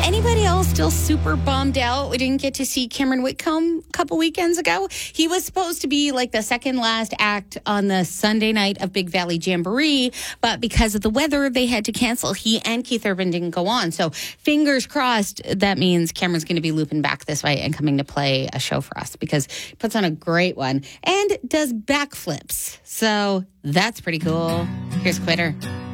Anybody else still super bummed out we didn't get to see Cameron Whitcomb a couple weekends ago? He was supposed to be like the second last act on the Sunday night of Big Valley Jamboree, but because of the weather, they had to cancel. He and Keith Urban didn't go on. So fingers crossed, that means Cameron's going to be looping back this way and coming to play a show for us because he puts on a great one and does backflips. So that's pretty cool. Here's Quitter.